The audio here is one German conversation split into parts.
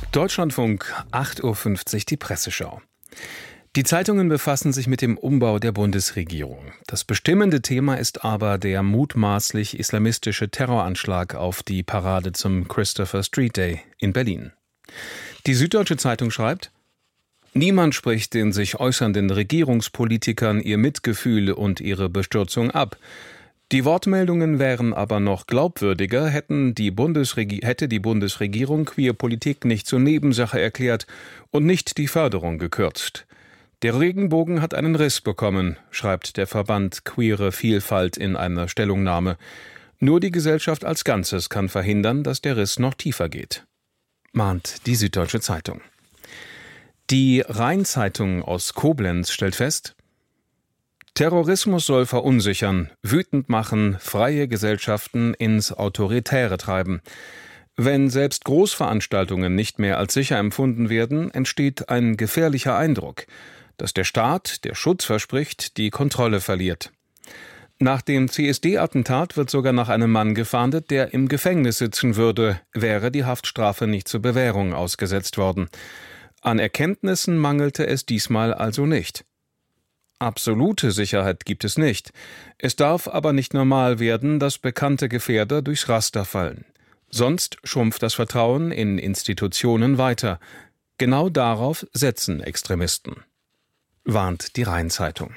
Deutschlandfunk, 8:50 Uhr, die Presseschau. Die Zeitungen befassen sich mit dem Umbau der Bundesregierung. Das bestimmende Thema ist aber der mutmaßlich islamistische Terroranschlag auf die Parade zum Christopher Street Day in Berlin. Die Süddeutsche Zeitung schreibt: Niemand spricht den sich äußernden Regierungspolitikern ihr Mitgefühl und ihre Bestürzung ab. Die Wortmeldungen wären aber noch glaubwürdiger, hätte die Bundesregierung Queerpolitik nicht zur Nebensache erklärt und nicht die Förderung gekürzt. Der Regenbogen hat einen Riss bekommen, schreibt der Verband Queere Vielfalt in einer Stellungnahme. Nur die Gesellschaft als Ganzes kann verhindern, dass der Riss noch tiefer geht, mahnt die Süddeutsche Zeitung. Die Rhein-Zeitung aus Koblenz stellt fest: Terrorismus soll verunsichern, wütend machen, freie Gesellschaften ins Autoritäre treiben. Wenn selbst Großveranstaltungen nicht mehr als sicher empfunden werden, entsteht ein gefährlicher Eindruck, dass der Staat, der Schutz verspricht, die Kontrolle verliert. Nach dem CSD-Attentat wird sogar nach einem Mann gefahndet, der im Gefängnis sitzen würde, wäre die Haftstrafe nicht zur Bewährung ausgesetzt worden. An Erkenntnissen mangelte es diesmal also nicht. Absolute Sicherheit gibt es nicht. Es darf aber nicht normal werden, dass bekannte Gefährder durchs Raster fallen. Sonst schrumpft das Vertrauen in Institutionen weiter. Genau darauf setzen Extremisten, warnt die Rhein-Zeitung.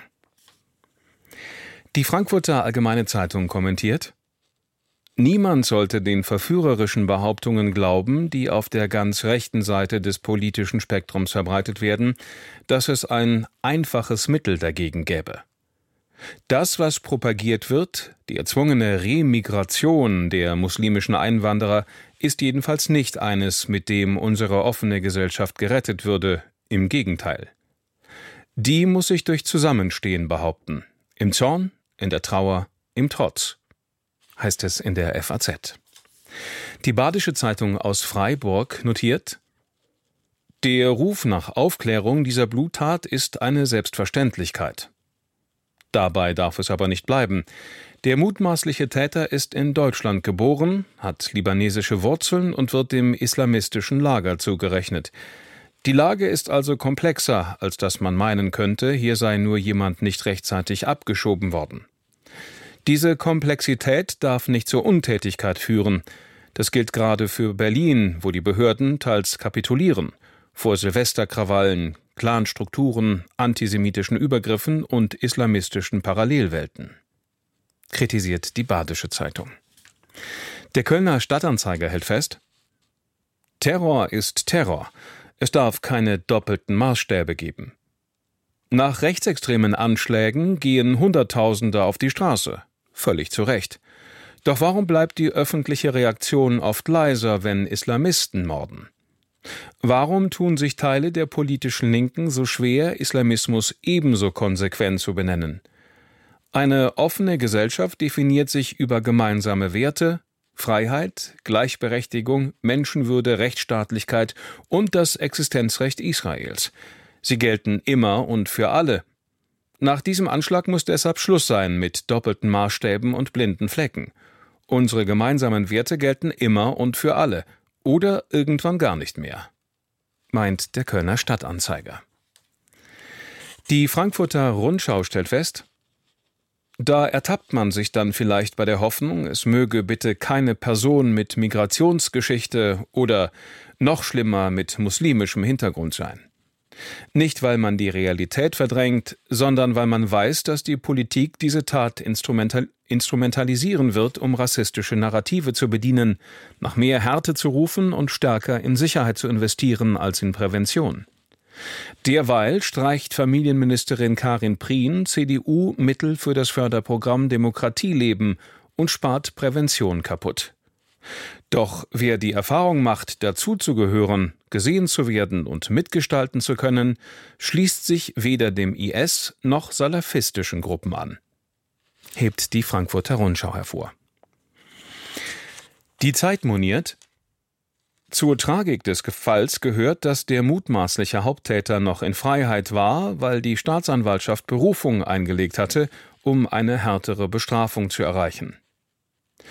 Die Frankfurter Allgemeine Zeitung kommentiert: Niemand sollte den verführerischen Behauptungen glauben, die auf der ganz rechten Seite des politischen Spektrums verbreitet werden, dass es ein einfaches Mittel dagegen gäbe. Das, was propagiert wird, die erzwungene Remigration der muslimischen Einwanderer, ist jedenfalls nicht eines, mit dem unsere offene Gesellschaft gerettet würde. Im Gegenteil. Die muss sich durch Zusammenstehen behaupten. Im Zorn, in der Trauer, im Trotz, heißt es in der FAZ. Die Badische Zeitung aus Freiburg notiert: Der Ruf nach Aufklärung dieser Bluttat ist eine Selbstverständlichkeit. Dabei darf es aber nicht bleiben. Der mutmaßliche Täter ist in Deutschland geboren, hat libanesische Wurzeln und wird dem islamistischen Lager zugerechnet. Die Lage ist also komplexer, als dass man meinen könnte, hier sei nur jemand nicht rechtzeitig abgeschoben worden. Diese Komplexität darf nicht zur Untätigkeit führen. Das gilt gerade für Berlin, wo die Behörden teils kapitulieren vor Silvesterkrawallen, Clanstrukturen, antisemitischen Übergriffen und islamistischen Parallelwelten, kritisiert die Badische Zeitung. Der Kölner Stadtanzeiger hält fest: Terror ist Terror. Es darf keine doppelten Maßstäbe geben. Nach rechtsextremen Anschlägen gehen Hunderttausende auf die Straße. Völlig zu Recht. Doch warum bleibt die öffentliche Reaktion oft leiser, wenn Islamisten morden? Warum tun sich Teile der politischen Linken so schwer, Islamismus ebenso konsequent zu benennen? Eine offene Gesellschaft definiert sich über gemeinsame Werte, Freiheit, Gleichberechtigung, Menschenwürde, Rechtsstaatlichkeit und das Existenzrecht Israels. Sie gelten immer und für alle. Nach diesem Anschlag muss deshalb Schluss sein mit doppelten Maßstäben und blinden Flecken. Unsere gemeinsamen Werte gelten immer und für alle oder irgendwann gar nicht mehr, meint der Kölner Stadtanzeiger. Die Frankfurter Rundschau stellt fest: Da ertappt man sich dann vielleicht bei der Hoffnung, es möge bitte keine Person mit Migrationsgeschichte oder noch schlimmer mit muslimischem Hintergrund sein. Nicht, weil man die Realität verdrängt, sondern weil man weiß, dass die Politik diese Tat instrumentalisieren wird, um rassistische Narrative zu bedienen, nach mehr Härte zu rufen und stärker in Sicherheit zu investieren als in Prävention. Derweil streicht Familienministerin Karin Prien, CDU, Mittel für das Förderprogramm Demokratie leben und spart Prävention kaputt. Doch wer die Erfahrung macht, dazuzugehören, gesehen zu werden und mitgestalten zu können, schließt sich weder dem IS noch salafistischen Gruppen an, hebt die Frankfurter Rundschau hervor. Die Zeit moniert: Zur Tragik des Falls gehört, dass der mutmaßliche Haupttäter noch in Freiheit war, weil die Staatsanwaltschaft Berufung eingelegt hatte, um eine härtere Bestrafung zu erreichen.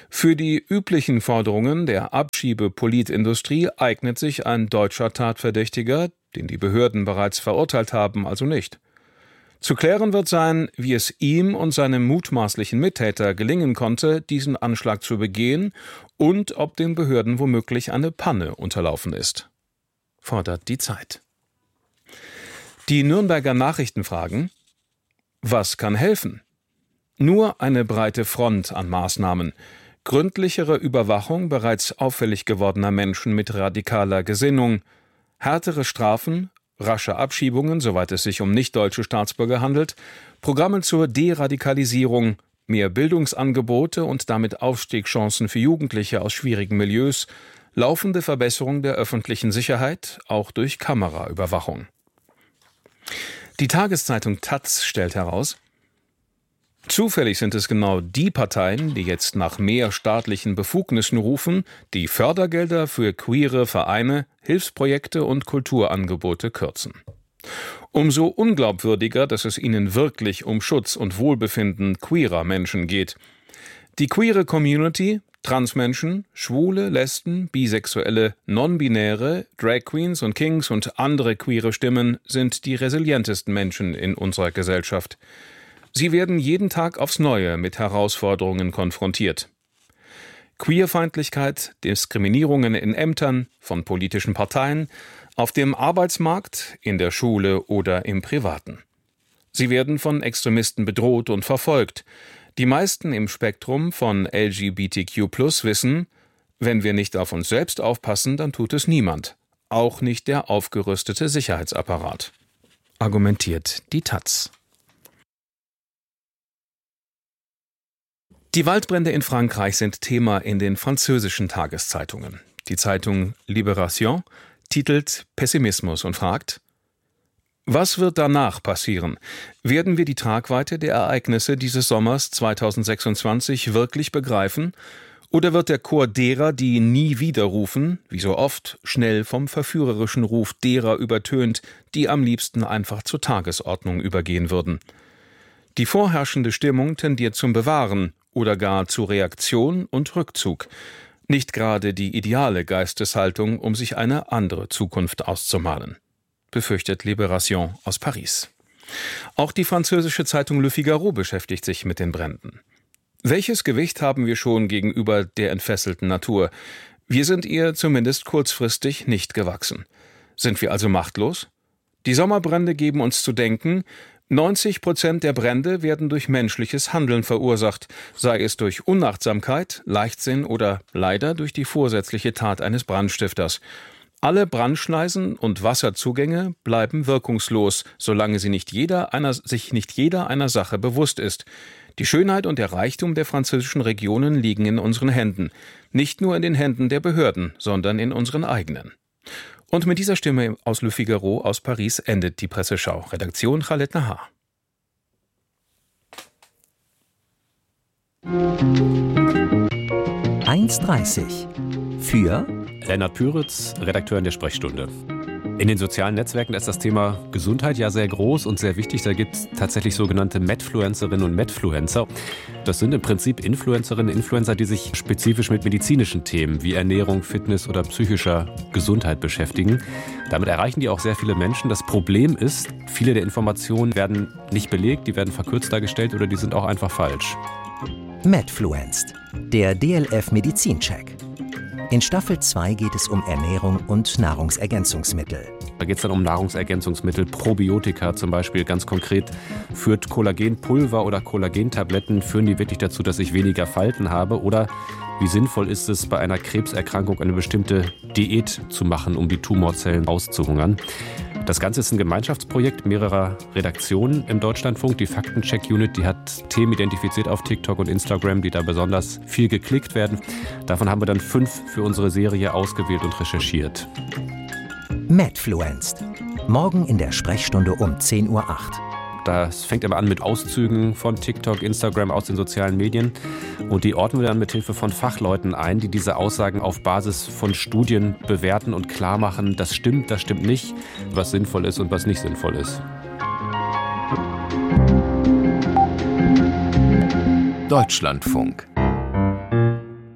Für die üblichen Forderungen der Abschiebepolitindustrie eignet sich ein deutscher Tatverdächtiger, den die Behörden bereits verurteilt haben, also nicht. Zu klären wird sein, wie es ihm und seinem mutmaßlichen Mittäter gelingen konnte, diesen Anschlag zu begehen und ob den Behörden womöglich eine Panne unterlaufen ist. Fordert die Zeit. Die Nürnberger Nachrichten fragen: Was kann helfen? Nur eine breite Front an Maßnahmen. Gründlichere Überwachung bereits auffällig gewordener Menschen mit radikaler Gesinnung, härtere Strafen, rasche Abschiebungen, soweit es sich um nicht-deutsche Staatsbürger handelt, Programme zur Deradikalisierung, mehr Bildungsangebote und damit Aufstiegschancen für Jugendliche aus schwierigen Milieus, laufende Verbesserung der öffentlichen Sicherheit, auch durch Kameraüberwachung. Die Tageszeitung taz stellt heraus: Zufällig sind es genau die Parteien, die jetzt nach mehr staatlichen Befugnissen rufen, die Fördergelder für queere Vereine, Hilfsprojekte und Kulturangebote kürzen. Umso unglaubwürdiger, dass es ihnen wirklich um Schutz und Wohlbefinden queerer Menschen geht. Die queere Community, Transmenschen, Schwule, Lesben, Bisexuelle, Non-Binäre, Drag Queens und Kings und andere queere Stimmen sind die resilientesten Menschen in unserer Gesellschaft. Sie werden jeden Tag aufs Neue mit Herausforderungen konfrontiert. Queerfeindlichkeit, Diskriminierungen in Ämtern, von politischen Parteien, auf dem Arbeitsmarkt, in der Schule oder im Privaten. Sie werden von Extremisten bedroht und verfolgt. Die meisten im Spektrum von LGBTQ+ wissen, wenn wir nicht auf uns selbst aufpassen, dann tut es niemand. Auch nicht der aufgerüstete Sicherheitsapparat. Argumentiert die taz. Die Waldbrände in Frankreich sind Thema in den französischen Tageszeitungen. Die Zeitung Libération titelt Pessimismus und fragt: Was wird danach passieren? Werden wir die Tragweite der Ereignisse dieses Sommers 2026 wirklich begreifen? Oder wird der Chor derer, die nie wieder rufen, wie so oft, schnell vom verführerischen Ruf derer übertönt, die am liebsten einfach zur Tagesordnung übergehen würden? Die vorherrschende Stimmung tendiert zum Bewahren oder gar zu Reaktion und Rückzug. Nicht gerade die ideale Geisteshaltung, um sich eine andere Zukunft auszumalen, befürchtet Libération aus Paris. Auch die französische Zeitung Le Figaro beschäftigt sich mit den Bränden. Welches Gewicht haben wir schon gegenüber der entfesselten Natur? Wir sind ihr zumindest kurzfristig nicht gewachsen. Sind wir also machtlos? Die Sommerbrände geben uns zu denken: 90% der Brände werden durch menschliches Handeln verursacht, sei es durch Unachtsamkeit, Leichtsinn oder leider durch die vorsätzliche Tat eines Brandstifters. Alle Brandschneisen und Wasserzugänge bleiben wirkungslos, solange sich nicht jeder einer Sache bewusst ist. Die Schönheit und der Reichtum der französischen Regionen liegen in unseren Händen. Nicht nur in den Händen der Behörden, sondern in unseren eigenen. Und mit dieser Stimme aus Le Figaro aus Paris endet die Presseschau. Redaktion Khaled Nahar. 1:30 für Lennart Püritz, Redakteur in der Sprechstunde. In den sozialen Netzwerken ist das Thema Gesundheit ja sehr groß und sehr wichtig. Da gibt es tatsächlich sogenannte Medfluencerinnen und Medfluencer. Das sind im Prinzip Influencerinnen und Influencer, die sich spezifisch mit medizinischen Themen wie Ernährung, Fitness oder psychischer Gesundheit beschäftigen. Damit erreichen die auch sehr viele Menschen. Das Problem ist, viele der Informationen werden nicht belegt, die werden verkürzt dargestellt oder die sind auch einfach falsch. Medfluenced, der DLF Medizincheck. In Staffel 2 geht es um Ernährung und Nahrungsergänzungsmittel. Da geht es dann um Nahrungsergänzungsmittel, Probiotika zum Beispiel. Ganz konkret führt Kollagenpulver oder Kollagentabletten, führen die wirklich dazu, dass ich weniger Falten habe? Oder wie sinnvoll ist es, bei einer Krebserkrankung eine bestimmte Diät zu machen, um die Tumorzellen auszuhungern? Das Ganze ist ein Gemeinschaftsprojekt mehrerer Redaktionen im Deutschlandfunk. Die Faktencheck-Unit, die hat Themen identifiziert auf TikTok und Instagram, die da besonders viel geklickt werden. Davon haben wir dann 5 für unsere Serie ausgewählt und recherchiert. Medfluenced. Morgen in der Sprechstunde um 10:08 Uhr. Das fängt immer an mit Auszügen von TikTok, Instagram aus den sozialen Medien. Und die ordnen wir dann mit Hilfe von Fachleuten ein, die diese Aussagen auf Basis von Studien bewerten und klar machen, das stimmt nicht, was sinnvoll ist und was nicht sinnvoll ist. Deutschlandfunk.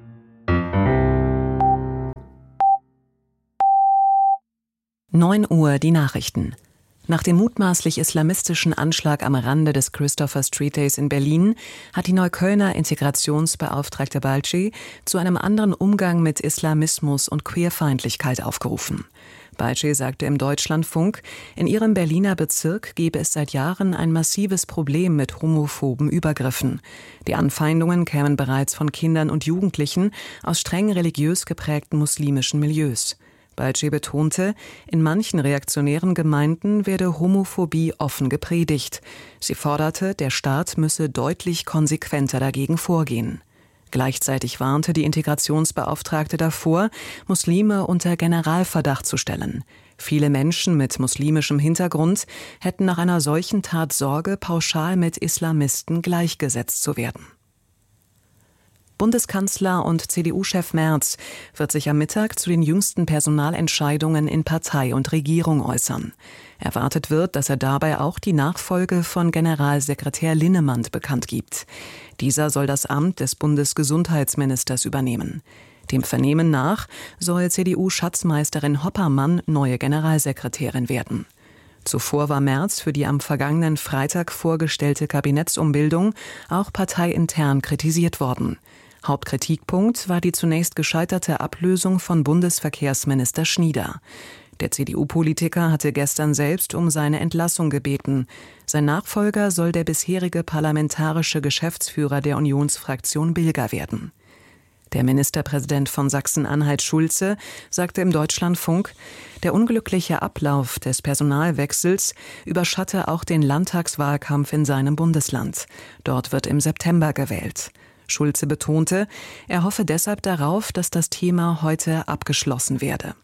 9 Uhr die Nachrichten. Nach dem mutmaßlich islamistischen Anschlag am Rande des Christopher Street Days in Berlin hat die Neuköllner Integrationsbeauftragte Balci zu einem anderen Umgang mit Islamismus und Queerfeindlichkeit aufgerufen. Balci sagte im Deutschlandfunk, in ihrem Berliner Bezirk gebe es seit Jahren ein massives Problem mit homophoben Übergriffen. Die Anfeindungen kämen bereits von Kindern und Jugendlichen aus streng religiös geprägten muslimischen Milieus. Balci betonte, in manchen reaktionären Gemeinden werde Homophobie offen gepredigt. Sie forderte, der Staat müsse deutlich konsequenter dagegen vorgehen. Gleichzeitig warnte die Integrationsbeauftragte davor, Muslime unter Generalverdacht zu stellen. Viele Menschen mit muslimischem Hintergrund hätten nach einer solchen Tat Sorge, pauschal mit Islamisten gleichgesetzt zu werden. Bundeskanzler und CDU-Chef Merz wird sich am Mittag zu den jüngsten Personalentscheidungen in Partei und Regierung äußern. Erwartet wird, dass er dabei auch die Nachfolge von Generalsekretär Linnemann bekannt gibt. Dieser soll das Amt des Bundesgesundheitsministers übernehmen. Dem Vernehmen nach soll CDU-Schatzmeisterin Hoppermann neue Generalsekretärin werden. Zuvor war Merz für die am vergangenen Freitag vorgestellte Kabinettsumbildung auch parteiintern kritisiert worden. Hauptkritikpunkt war die zunächst gescheiterte Ablösung von Bundesverkehrsminister Schnieder. Der CDU-Politiker hatte gestern selbst um seine Entlassung gebeten. Sein Nachfolger soll der bisherige parlamentarische Geschäftsführer der Unionsfraktion Bilger werden. Der Ministerpräsident von Sachsen-Anhalt Schulze sagte im Deutschlandfunk, der unglückliche Ablauf des Personalwechsels überschatte auch den Landtagswahlkampf in seinem Bundesland. Dort wird im September gewählt. Schulze betonte, er hoffe deshalb darauf, dass das Thema heute abgeschlossen werde.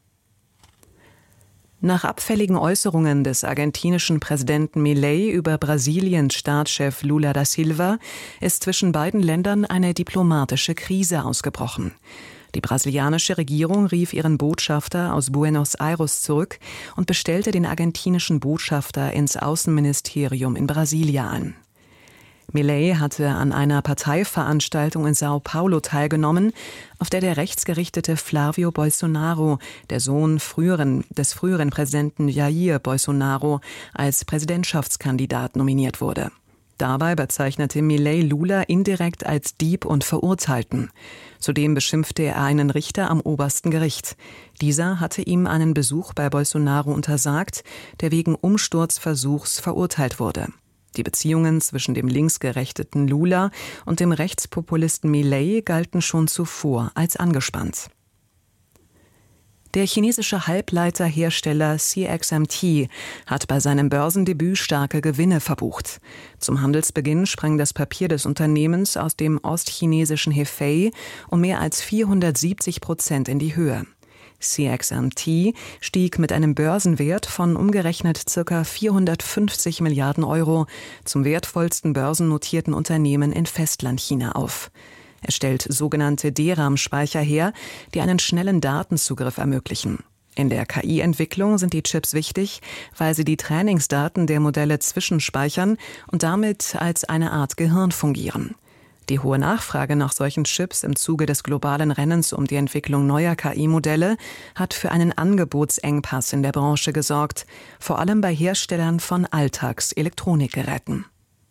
Nach abfälligen Äußerungen des argentinischen Präsidenten Milei über Brasiliens Staatschef Lula da Silva ist zwischen beiden Ländern eine diplomatische Krise ausgebrochen. Die brasilianische Regierung rief ihren Botschafter aus Buenos Aires zurück und bestellte den argentinischen Botschafter ins Außenministerium in Brasilia an. Milei hatte an einer Parteiveranstaltung in Sao Paulo teilgenommen, auf der der rechtsgerichtete Flávio Bolsonaro, der Sohn des früheren Präsidenten Jair Bolsonaro, als Präsidentschaftskandidat nominiert wurde. Dabei bezeichnete Milei Lula indirekt als Dieb und Verurteilten. Zudem beschimpfte er einen Richter am obersten Gericht. Dieser hatte ihm einen Besuch bei Bolsonaro untersagt, der wegen Umsturzversuchs verurteilt wurde. Die Beziehungen zwischen dem linksgerechteten Lula und dem Rechtspopulisten Milei galten schon zuvor als angespannt. Der chinesische Halbleiterhersteller CXMT hat bei seinem Börsendebüt starke Gewinne verbucht. Zum Handelsbeginn sprang das Papier des Unternehmens aus dem ostchinesischen Hefei um mehr als 470% in die Höhe. CXMT stieg mit einem Börsenwert von umgerechnet ca. 450 Milliarden Euro zum wertvollsten börsennotierten Unternehmen in Festlandchina auf. Er stellt sogenannte DRAM-Speicher her, die einen schnellen Datenzugriff ermöglichen. In der KI-Entwicklung sind die Chips wichtig, weil sie die Trainingsdaten der Modelle zwischenspeichern und damit als eine Art Gehirn fungieren. Die hohe Nachfrage nach solchen Chips im Zuge des globalen Rennens um die Entwicklung neuer KI-Modelle hat für einen Angebotsengpass in der Branche gesorgt, vor allem bei Herstellern von Alltagselektronikgeräten.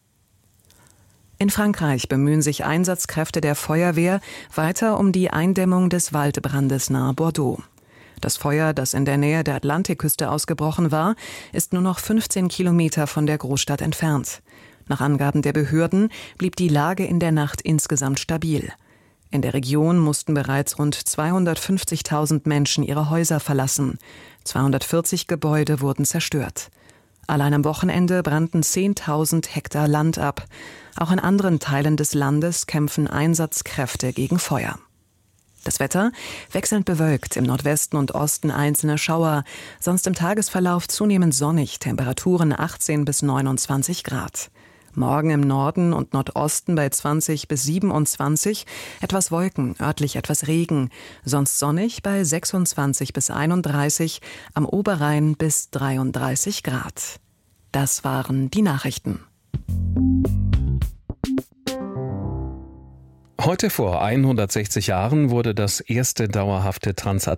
In Frankreich bemühen sich Einsatzkräfte der Feuerwehr weiter um die Eindämmung des Waldbrandes nahe Bordeaux. Das Feuer, das in der Nähe der Atlantikküste ausgebrochen war, ist nur noch 15 Kilometer von der Großstadt entfernt. Nach Angaben der Behörden blieb die Lage in der Nacht insgesamt stabil. In der Region mussten bereits rund 250.000 Menschen ihre Häuser verlassen. 240 Gebäude wurden zerstört. Allein am Wochenende brannten 10.000 Hektar Land ab. Auch in anderen Teilen des Landes kämpfen Einsatzkräfte gegen Feuer. Das Wetter wechselnd bewölkt, im Nordwesten und Osten einzelne Schauer, sonst im Tagesverlauf zunehmend sonnig, Temperaturen 18 bis 29 Grad. Morgen im Norden und Nordosten bei 20 bis 27, etwas Wolken, örtlich etwas Regen, sonst sonnig bei 26 bis 31, am Oberrhein bis 33 Grad. Das waren die Nachrichten. Heute vor 160 Jahren wurde das erste dauerhafte Transatlantische